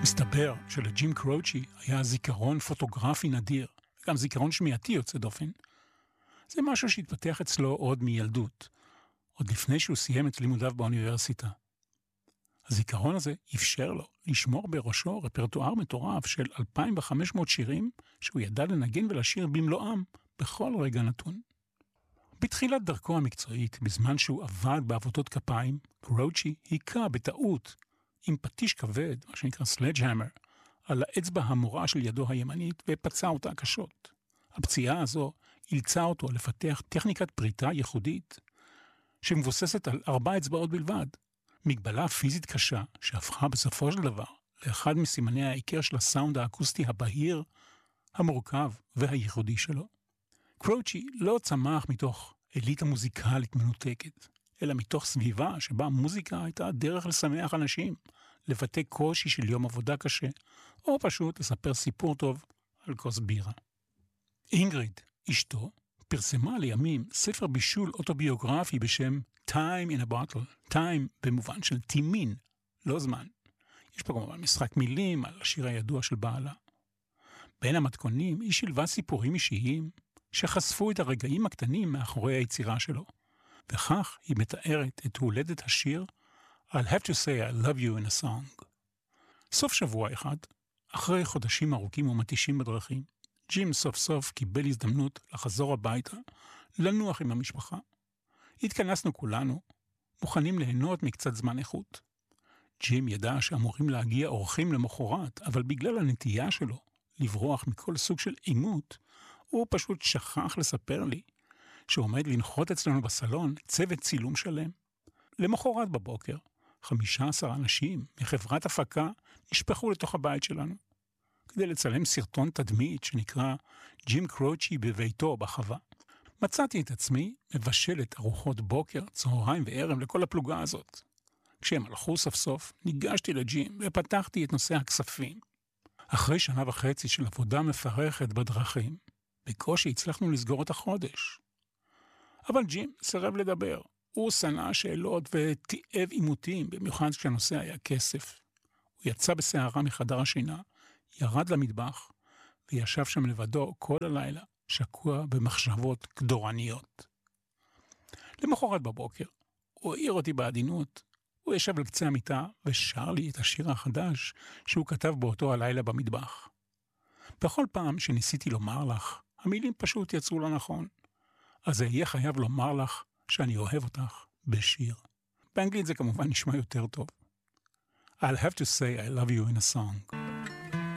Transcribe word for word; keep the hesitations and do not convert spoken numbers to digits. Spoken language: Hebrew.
מסתבר שלג'ים קרוצ'י היה זיכרון פוטוגרפי נדיר, גם זיכרון שמיעתי יוצא דופן. זה משהו שהתפתח אצלו עוד מילדות, עוד לפני שהוא סיים את לימודיו באוניברסיטה. הזיכרון הזה אפשר לו לשמור בראשו רפרטואר מטורף של אלפיים וחמש מאות שירים שהוא ידע לנגן ולשיר במלואם בכל רגע נתון. בתחילת דרכו המקצועית, בזמן שהוא עבד בעבודות כפיים, קרוצ'י היכה בטעות עם פטיש כבד, מה שנקרא סלג'המר, על האצבע המורה של ידו הימנית ופצע אותה קשות. הפציעה הזו אילצה אותו לפתח טכניקת פריטה ייחודית, שמבוססת על ארבע אצבעות בלבד. מגבלה פיזית קשה שהפכה בסופו של דבר לאחד מסימני העיקר של הסאונד האקוסטי הבהיר, המורכב והייחודי שלו. קרוצ'י לא צמח מתוך אליטה מוזיקלית מנותקת, אלא מתוך סביבה שבה מוזיקה הייתה דרך לשמח אנשים, לבטא קושי של יום עבודה קשה, או פשוט לספר סיפור טוב על כוס בירה. אינגריד, אשתו, פרסמה לימים ספר בישול אוטוביוגרפי בשם Time in a Bottle, Time במובן של תימין, לא זמן. יש פה כמובן משחק מילים על השיר הידוע של בעלה. בין המתכונים היא שילבה סיפורים אישיים שחשפו את הרגעים הקטנים מאחורי היצירה שלו, וכך היא מתארת את הולדת השיר I'll have to say I love you in a song. סוף שבוע אחד, אחרי חודשים ארוכים ומתישים בדרכים, ג'ים סוף סוף קיבל הזדמנות לחזור הביתה, לנוח עם המשפחה. התכנסנו כולנו, מוכנים ליהנות מקצת זמן איכות. ג'ים ידע שאמורים להגיע אורחים למחרת, אבל בגלל הנטייה שלו לברוח מכל סוג של עימות, הוא פשוט שכח לספר לי שעומד לנחות אצלנו בסלון צוות צילום שלם. למחרת בבוקר, חמישה עשר אנשים מחברת הפקה נשפכו לתוך הבית שלנו, כדי לצלם סרטון תדמית שנקרא ג'ים קרוצ'י בביתו בחווה. מצאתי את עצמי מבשלת ארוחות בוקר, צהריים וערב לכל הפלוגה הזאת. כשהם הלכו סוף סוף, ניגשתי לג'ים ופתחתי את נושא הכספים. אחרי שנה וחצי של עבודה מפרכת בדרכים, בקושי הצלחנו לסגור את החודש. אבל ג'ים סירב לדבר. הוא שנא שאלות ותיאב עימותים, במיוחד כשהנושא היה כסף. הוא יצא בסערה מחדר השינה, ירד למטבח, וישב שם לבדו כל הלילה, שקוע במחשבות קדורניות. למחרת בבוקר, הוא העיר אותי בעדינות. הוא ישב על קצה המיטה ושר לי את השיר החדש שהוא כתב באותו הלילה במטבח. בכל פעם שניסיתי לומר לך, המילים פשוט יצאו לא נכון. אז אהיה חייב לומר לך שאני אוהב אותך בשיר. באנגלית זה כמובן נשמע יותר טוב. I'll have to say I love you in a song.